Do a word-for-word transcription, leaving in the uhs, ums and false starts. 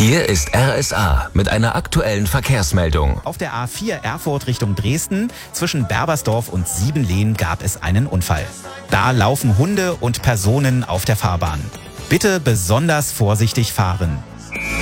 Hier ist R S A mit einer aktuellen Verkehrsmeldung. Auf der A vier Erfurt Richtung Dresden zwischen Berbersdorf und Siebenlehn gab es einen Unfall. Da laufen Hunde und Personen auf der Fahrbahn. Bitte besonders vorsichtig fahren.